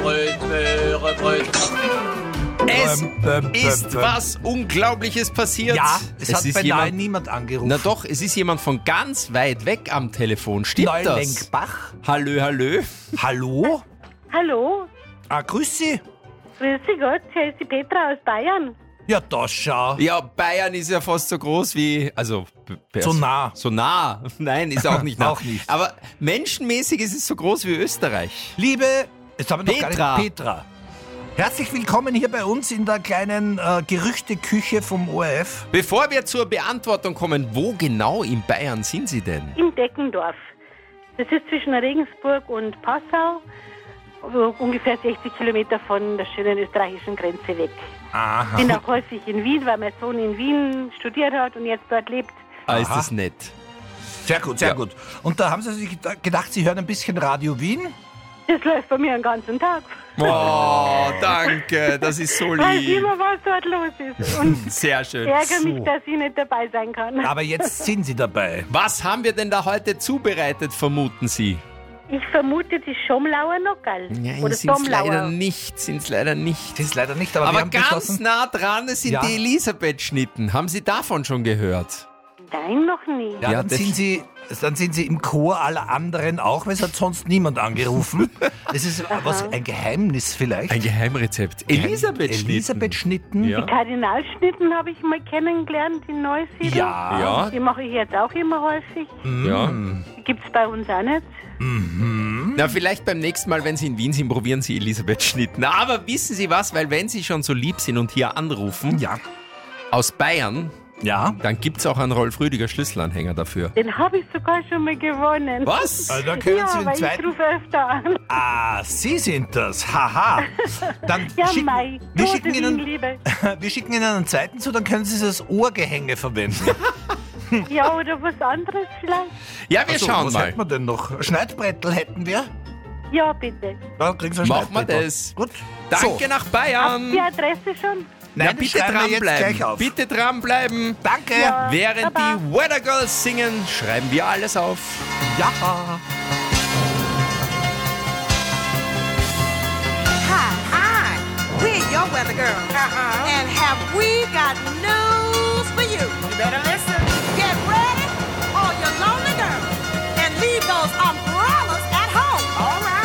Es ist was Unglaubliches passiert. Ja, es hat ist beinahe niemand angerufen. Na doch, es ist jemand von ganz weit weg am Telefon. Stimmt das? Neulenkbach. Hallö. Hallo? Hallo, Grüß Sie. grüße Gott, hier ist die Petra aus Bayern. Ja, da schau. Ja, Bayern ist ja fast so groß wie, also... So nah. So nah. Nein, ist auch nicht nah. Auch nicht. Aber menschenmäßig ist es so groß wie Österreich. Liebe, jetzt haben wir noch Petra. gar nicht Petra. Herzlich willkommen hier bei uns in der kleinen Gerüchteküche vom ORF. Bevor wir zur Beantwortung kommen, wo genau in Bayern sind Sie denn? Im Deckendorf. Das ist zwischen Regensburg und Passau, ungefähr 60 Kilometer von der schönen österreichischen Grenze weg. Aha. Bin auch häufig in Wien, weil mein Sohn in Wien studiert hat und jetzt dort lebt. Ah, ist Aha. das nett. Sehr gut, sehr gut. Und da haben Sie sich gedacht, Sie hören ein bisschen Radio Wien? Das läuft bei mir den ganzen Tag. Oh, danke, das ist so Weiß lieb. immer, was dort los ist. Und Sehr schön. ärgere mich, dass ich nicht dabei sein kann. Aber jetzt sind Sie dabei. Was haben wir denn da heute zubereitet, vermuten Sie? Ich vermute die Schomlauer Nockerl. Oder sind's leider Somlauer. nicht, sind's leider nicht. Das ist leider nicht, aber wir Aber haben ganz beschlossen... nah dran sind Ja. die Elisabeth-Schnitten. Haben Sie davon schon gehört? Nein, noch nie. Ja, Ja, dann, das- sind Sie im Chor aller anderen auch, weil es hat sonst niemand angerufen. Das ist ein Geheimnis vielleicht. Ein Geheimrezept. Elisabeth-Schnitten. Elisabeth-Schnitten? Ja. Kardinalschnitten habe ich mal kennengelernt in Neusiedl. Ja. Die mache ich jetzt auch immer häufig. Ja. Die gibt es bei uns auch nicht. Na, vielleicht beim nächsten Mal, wenn Sie in Wien sind, probieren Sie Elisabeth-Schnitten. Aber wissen Sie was? Weil wenn Sie schon so lieb sind und hier anrufen, Ja. aus Bayern, Ja. dann gibt's auch einen Rolf Rüdiger Schlüsselanhänger dafür. Den habe ich sogar schon mal gewonnen. Was? Also dann können Ja, Sie den aber ich zweiten... rufe öfter an. Ah, Sie sind das. Haha. Dann Ja, schicken, Mai. wir, Große schicken Ihnen, Liebe. wir schicken Ihnen einen zweiten zu, dann können Sie es als Ohrgehänge verwenden. Ja, oder was anderes vielleicht? Ja, wir Also, schauen was mal. hätten wir denn noch? Schneidbrettel hätten wir. Ja, bitte. Dann kriegen Sie ein Machen wir Schneidbrettel. das. Gut. Danke nach Bayern. Die Adresse schon? Nein, Ja, das bitte schreiben wir jetzt dranbleiben. gleich auf. Bitte dranbleiben. Danke. Ja. Während Baba. die Weather Girls singen, schreiben wir alles auf. Ja. Hi, we're your weather girls. And have we got news for you? You better listen. Get ready, all your lonely girls, and leave those umbrellas